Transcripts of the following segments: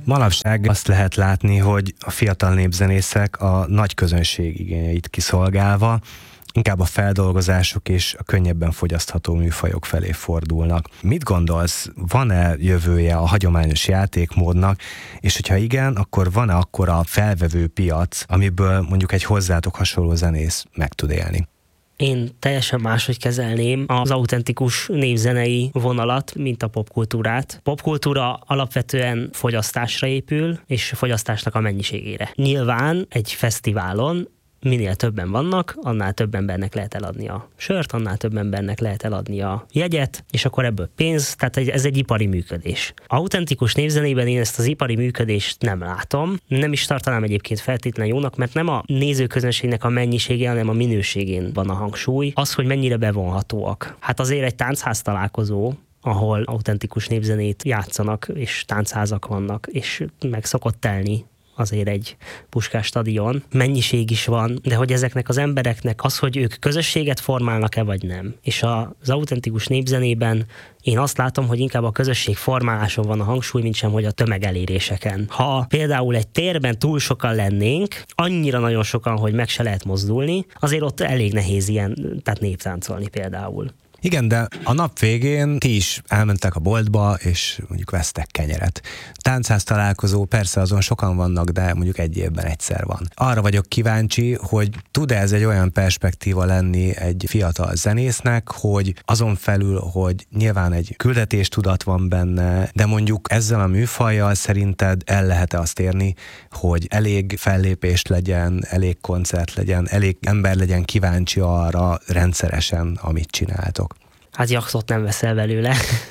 Manapság azt lehet látni, hogy a fiatal népzenészek a nagy közönség igényeit kiszolgálva inkább a feldolgozások és a könnyebben fogyasztható műfajok felé fordulnak. Mit gondolsz, van-e jövője a hagyományos játékmódnak, és hogyha igen, akkor van-e akkora felvevő piac, amiből mondjuk egy hozzátok hasonló zenész meg tud élni? Én teljesen máshogy kezelném az autentikus népzenei vonalat, mint a popkultúrát. Popkultúra alapvetően fogyasztásra épül, és fogyasztásnak a mennyiségére. Nyilván egy fesztiválon minél többen vannak, annál több embernek lehet eladni a sört, annál több embernek lehet eladni a jegyet, és akkor ebből pénz, tehát ez egy ipari működés. Autentikus népzenében én ezt az ipari működést nem látom, nem is tartanám egyébként feltétlenül jónak, mert nem a nézőközönségnek a mennyisége, hanem a minőségén van a hangsúly. Az, hogy mennyire bevonhatóak. Hát azért egy táncház találkozó, ahol autentikus népzenét játszanak, és táncházak vannak, és meg szokott telni azért egy Puskás stadion. Mennyiség is van, de hogy ezeknek az embereknek az, hogy ők közösséget formálnak-e vagy nem. És az autentikus népzenében én azt látom, hogy inkább a közösség formáláson van a hangsúly, mint sem, hogy a tömegeléréseken. Ha például egy térben túl sokan lennénk, annyira nagyon sokan, hogy meg se lehet mozdulni, azért ott elég nehéz ilyen, tehát néptáncolni például. Igen, de a nap végén ti is elmentek a boltba, és mondjuk vesztek kenyeret. Táncház találkozó, persze azon sokan vannak, de mondjuk egy évben egyszer van. Arra vagyok kíváncsi, hogy tud-e ez egy olyan perspektíva lenni egy fiatal zenésznek, hogy azon felül, hogy nyilván egy küldetéstudat van benne, de mondjuk ezzel a műfajjal szerinted el lehet-e azt érni, hogy elég fellépést legyen, elég koncert legyen, elég ember legyen kíváncsi arra rendszeresen, amit csináltok? Hát jachtot nem veszel belőle.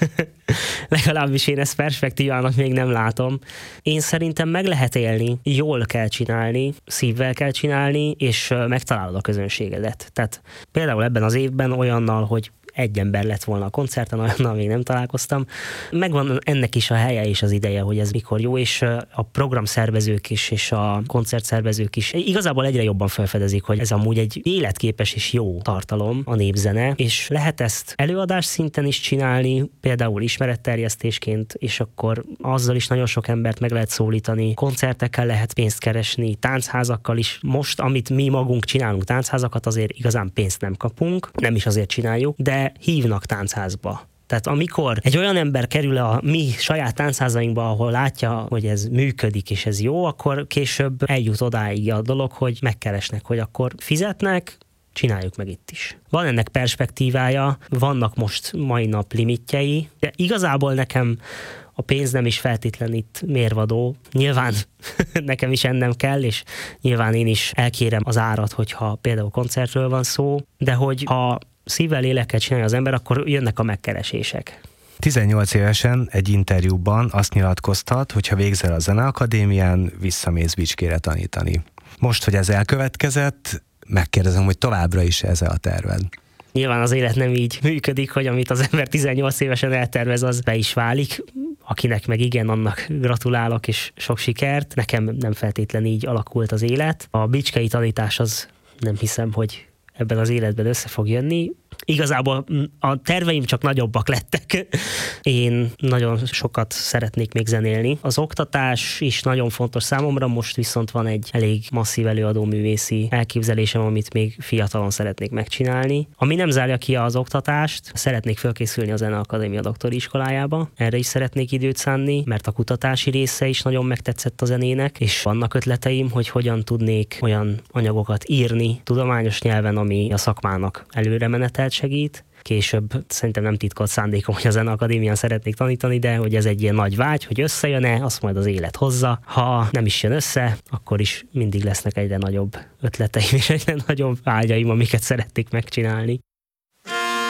Legalábbis én ezt perspektívának még nem látom. Én szerintem meg lehet élni, jól kell csinálni, szívvel kell csinálni, és megtalálod a közönségedet. Tehát például ebben az évben olyannal, hogy egy ember lett volna a koncerten, olyannal még nem találkoztam. Megvan ennek is a helye és az ideje, hogy ez mikor jó, és a programszervezők is, és a koncertszervezők is igazából egyre jobban felfedezik, hogy ez amúgy egy életképes és jó tartalom, a népzene, és lehet ezt előadás szinten is csinálni, például ismeretterjesztésként, és akkor azzal is nagyon sok embert meg lehet szólítani, koncertekkel lehet pénzt keresni, táncházakkal is. Most, amit mi magunk csinálunk, táncházakat, azért igazán pénzt nem kapunk, nem is azért csináljuk, de hívnak táncházba. Tehát amikor egy olyan ember kerül a mi saját táncházainkba, ahol látja, hogy ez működik és ez jó, akkor később eljut odáig a dolog, hogy megkeresnek, hogy akkor fizetnek, csináljuk meg itt is. Van ennek perspektívája, vannak most mai nap limitjei, de igazából nekem a pénz nem is feltétlen itt mérvadó. Nyilván nekem is ennem kell, és nyilván én is elkérem az árat, hogyha például koncertről van szó, de hogy ha szívvel, lélekkel csinálja az ember, akkor jönnek a megkeresések. 18 évesen egy interjúban azt nyilatkoztat, hogy ha végzel a Zeneakadémián, visszamész Bicskére tanítani. Most, hogy ez elkövetkezett, megkérdezem, hogy továbbra is ez a terved? Nyilván az élet nem így működik, hogy amit az ember 18 évesen eltervez, az be is válik. Akinek meg igen, annak gratulálok, és sok sikert. Nekem nem feltétlenül így alakult az élet. A bicskei tanítás az nem hiszem, hogy ebben az életben össze fog jönni. Igazából a terveim csak nagyobbak lettek. Én nagyon sokat szeretnék még zenélni. Az oktatás is nagyon fontos számomra, most viszont van egy elég masszív előadóművészi elképzelésem, amit még fiatalon szeretnék megcsinálni. Ami nem zárja ki az oktatást, szeretnék fölkészülni a Zeneakadémia doktori iskolájába. Erre is szeretnék időt szánni, mert a kutatási része is nagyon megtetszett a zenének, és vannak ötleteim, hogy hogyan tudnék olyan anyagokat írni tudományos nyelven, ami a szakmának előre menetelt segít. Később szerintem nem titkolt szándékom, hogy a Zeneakadémián szeretnék tanítani, de hogy ez egy ilyen nagy vágy, hogy összejön-e, azt majd az élet hozza. Ha nem is jön össze, akkor is mindig lesznek egyre nagyobb ötleteim és egyre nagyobb vágyaim, amiket szeretnék megcsinálni.